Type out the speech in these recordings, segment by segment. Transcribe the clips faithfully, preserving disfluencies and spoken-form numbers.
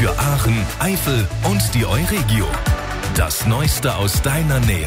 für Aachen, Eifel und die Euregio. Das Neueste aus deiner Nähe.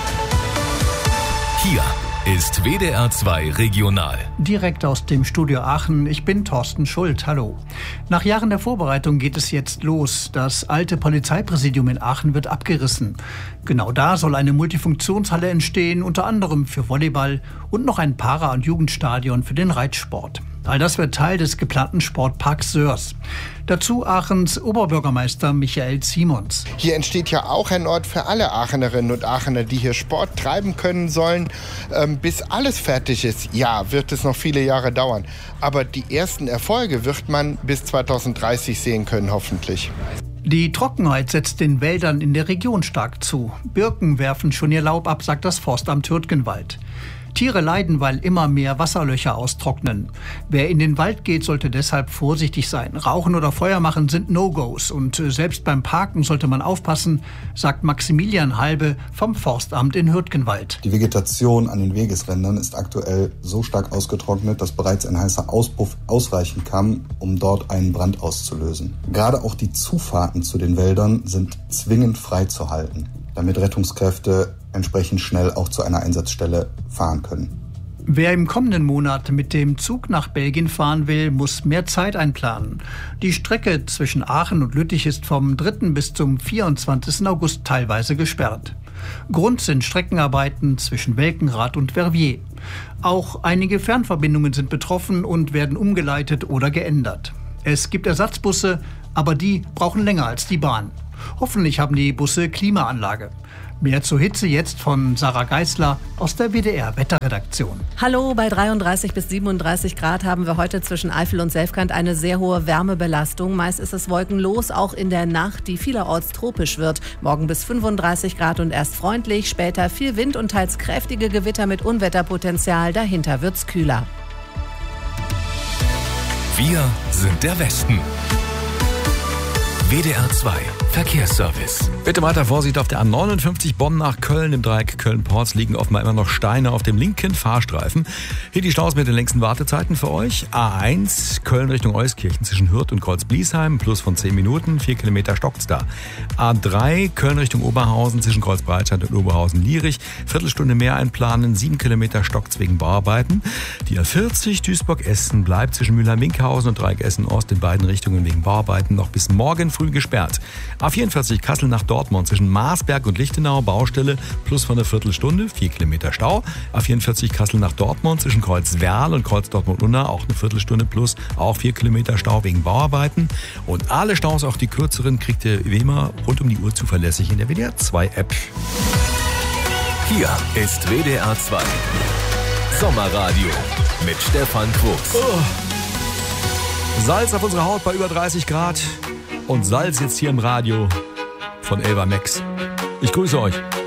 Hier ist W D R zwei Regional. Direkt aus dem Studio Aachen, ich bin Thorsten Schult, hallo. Nach Jahren der Vorbereitung geht es jetzt los. Das alte Polizeipräsidium in Aachen wird abgerissen. Genau da soll eine Multifunktionshalle entstehen, unter anderem für Volleyball und noch ein Para- und Jugendstadion für den Reitsport. All das wird Teil des geplanten Sportparks Sörs. Dazu Aachens Oberbürgermeister Michael Simons. Hier entsteht ja auch ein Ort für alle Aachenerinnen und Aachener, die hier Sport treiben können sollen. Ähm, bis alles fertig ist, ja, wird es noch viele Jahre dauern. Aber die ersten Erfolge wird man bis zweitausenddreißig sehen können, hoffentlich. Die Trockenheit setzt den Wäldern in der Region stark zu. Birken werfen schon ihr Laub ab, sagt das Forstamt Hürtgenwald. Tiere leiden, weil immer mehr Wasserlöcher austrocknen. Wer in den Wald geht, sollte deshalb vorsichtig sein. Rauchen oder Feuer machen sind No-Gos. Und selbst beim Parken sollte man aufpassen, sagt Maximilian Halbe vom Forstamt in Hürtgenwald. Die Vegetation an den Wegesrändern ist aktuell so stark ausgetrocknet, dass bereits ein heißer Auspuff ausreichen kann, um dort einen Brand auszulösen. Gerade auch die Zufahrten zu den Wäldern sind zwingend freizuhalten, damit Rettungskräfte entsprechend schnell auch zu einer Einsatzstelle fahren können. Wer im kommenden Monat mit dem Zug nach Belgien fahren will, muss mehr Zeit einplanen. Die Strecke zwischen Aachen und Lüttich ist vom dritten bis zum vierundzwanzigsten August teilweise gesperrt. Grund sind Streckenarbeiten zwischen Welkenrath und Verviers. Auch einige Fernverbindungen sind betroffen und werden umgeleitet oder geändert. Es gibt Ersatzbusse, aber die brauchen länger als die Bahn. Hoffentlich haben die Busse Klimaanlage. Mehr zur Hitze jetzt von Sarah Geisler aus der W D R-Wetterredaktion. Hallo, bei dreiunddreißig bis siebenunddreißig Grad haben wir heute zwischen Eifel und Selfkant eine sehr hohe Wärmebelastung. Meist ist es wolkenlos, auch in der Nacht, die vielerorts tropisch wird. Morgen bis fünfunddreißig Grad und erst freundlich, später viel Wind und teils kräftige Gewitter mit Unwetterpotenzial. Dahinter wird's kühler. Wir sind der Westen. W D R zwei Verkehrsservice. Bitte weiter Vorsicht auf der A neunundfünfzig Bonn nach Köln. Im Dreieck Köln-Porz liegen offenbar immer noch Steine auf dem linken Fahrstreifen. Hier die Staus mit den längsten Wartezeiten für euch. A eins Köln Richtung Euskirchen zwischen Hürth und Kreuzbliesheim. Plus von zehn Minuten. vier Kilometer stockt's da. A drei Köln Richtung Oberhausen zwischen Kreuzbreitscheid und Oberhausen-Lierich. Viertelstunde mehr einplanen. sieben Kilometer stockt's wegen Bauarbeiten. Die A vierzig Duisburg-Essen bleibt zwischen Mühlheim-Minkhausen und Dreieck Essen-Ost in beiden Richtungen wegen Bauarbeiten noch bis morgen früh gesperrt. A vierundvierzig Kassel nach Dortmund zwischen Marsberg und Lichtenau, Baustelle, plus von einer Viertelstunde, vier Kilometer Stau. A vierundvierzig Kassel nach Dortmund zwischen Kreuz-Werl und Kreuz-Dortmund-Unna, auch eine Viertelstunde plus, auch vier Kilometer Stau wegen Bauarbeiten. Und alle Staus, auch die kürzeren, kriegt ihr wie immer rund um die Uhr zuverlässig in der W D R zwei App. Hier ist W D R zwei Sommerradio mit Stefan Quuchs. Oh. Salz auf unserer Haut bei über dreißig Grad. Und Salz jetzt hier im Radio von Elva Max. Ich grüße euch.